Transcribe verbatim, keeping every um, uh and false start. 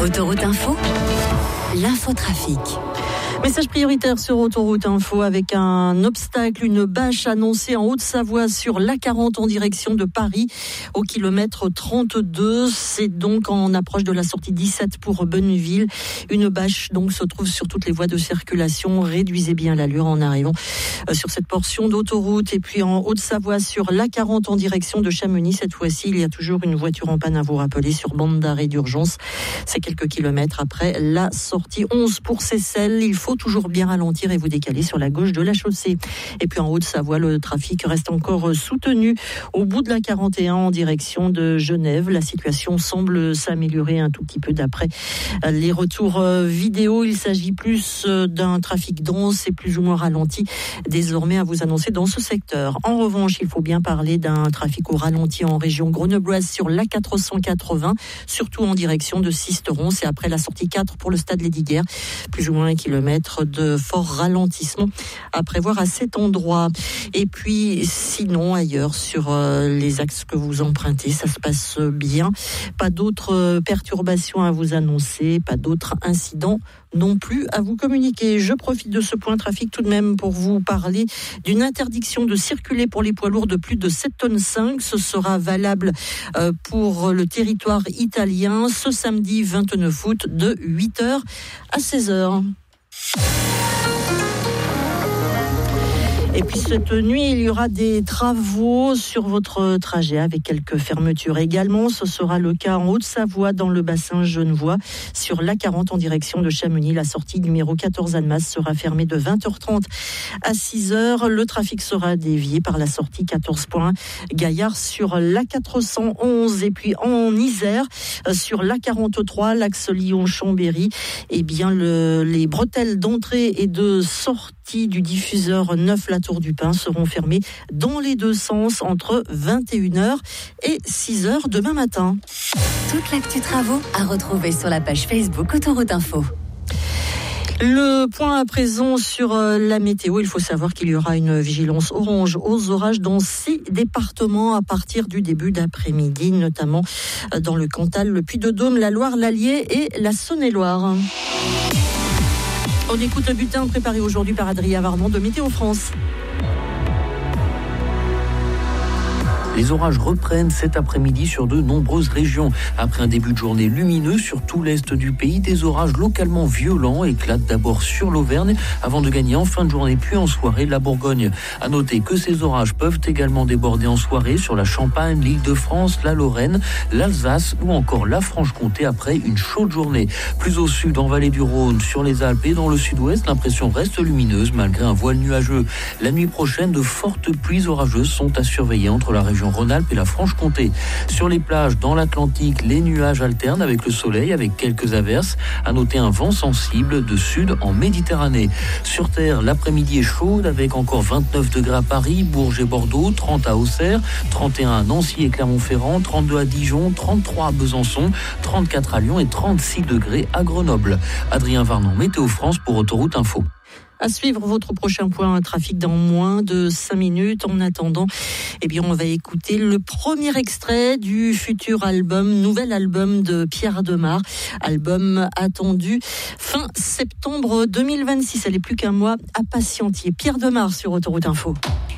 Autoroute Info, l'infotrafic. Message prioritaire sur Autoroute Info avec un obstacle, une bâche annoncée en Haute-Savoie sur l'A quarante en direction de Paris au kilomètre trente-deux. C'est donc en approche de la sortie dix-sept pour Bonneville. Une bâche donc se trouve sur toutes les voies de circulation. Réduisez bien l'allure en arrivant sur cette portion d'autoroute. Et puis en Haute-Savoie sur l'A quarante en direction de Chamonix. Cette fois-ci, il y a toujours une voiture en panne à vous rappeler sur bande d'arrêt d'urgence. C'est quelques kilomètres après la sortie onze pour Seyssel. Il faut toujours bien ralentir et vous décaler sur la gauche de la chaussée. Et puis en Haute-Savoie, le trafic reste encore soutenu au bout de la quarante et un en direction de Genève. La situation semble s'améliorer un tout petit peu d'après les retours vidéo. Il s'agit plus d'un trafic dense et plus ou moins ralenti désormais à vous annoncer dans ce secteur. En revanche, il faut bien parler d'un trafic au ralenti en région grenobloise sur l'A quatre cent quatre-vingts, surtout en direction de Sisteron. C'est après la sortie quatre pour le stade Lesdiguières, plus ou moins un kilomètre de fort ralentissement à prévoir à cet endroit. Et puis sinon ailleurs sur euh, les axes que vous empruntez, ça se passe bien. Pas d'autres perturbations à vous annoncer, pas d'autres incidents non plus à vous communiquer. Je profite de ce point trafic tout de même pour vous parler d'une interdiction de circuler pour les poids lourds de plus de sept tonnes cinq. Ce sera valable euh, pour le territoire italien ce samedi vingt-neuf août de huit heures à seize heures. Et puis cette nuit, il y aura des travaux sur votre trajet avec quelques fermetures également. Ce sera le cas en Haute-Savoie dans le bassin genevois sur l'A quarante en direction de Chamonix. La sortie numéro quatorze Annemasse sera fermée de vingt heures trente à six heures. Le trafic sera dévié par la sortie quatorze point Gaillard sur l'A quatre cent onze. Et puis en Isère sur l'A quarante-trois, l'axe Lyon-Chambéry, eh bien le, les bretelles d'entrée et de sortie du diffuseur neuf La Tour du Pin seront fermées dans les deux sens entre vingt et une heures et six heures demain matin. Toute l'actu travaux à retrouver sur la page Facebook Autoroute Info. Le point à présent sur la météo, il faut savoir qu'il y aura une vigilance orange aux orages dans six départements à partir du début d'après-midi, notamment dans le Cantal, le Puy-de-Dôme, la Loire, l'Allier et la Saône-et-Loire. On écoute le bulletin préparé aujourd'hui par Adrien Varnon de Météo France. Les orages reprennent cet après-midi sur de nombreuses régions. Après un début de journée lumineux sur tout l'est du pays, des orages localement violents éclatent d'abord sur l'Auvergne avant de gagner en fin de journée puis en soirée la Bourgogne. À noter que ces orages peuvent également déborder en soirée sur la Champagne, l'Île-de-France, la Lorraine, l'Alsace ou encore la Franche-Comté après une chaude journée. Plus au sud, en vallée du Rhône, sur les Alpes et dans le sud-ouest, l'impression reste lumineuse malgré un voile nuageux. La nuit prochaine, de fortes pluies orageuses sont à surveiller entre la région Rhône-Alpes et la Franche-Comté. Sur les plages, dans l'Atlantique, les nuages alternent avec le soleil, avec quelques averses. À noter un vent sensible de sud en Méditerranée. Sur Terre, l'après-midi est chaude avec encore vingt-neuf degrés à Paris, Bourges et Bordeaux, trente à Auxerre, trente et un à Nancy et Clermont-Ferrand, trente-deux à Dijon, trente-trois à Besançon, trente-quatre à Lyon et trente-six degrés à Grenoble. Adrien Varnon, Météo France pour Autoroute Info. À suivre votre prochain point trafic dans moins de cinq minutes. En attendant, eh bien, on va écouter le premier extrait du futur album, nouvel album de Pierre Demar. Album attendu fin septembre deux mille vingt-six. Elle est plus qu'un mois à patienter. Pierre Demar sur Autoroute Info.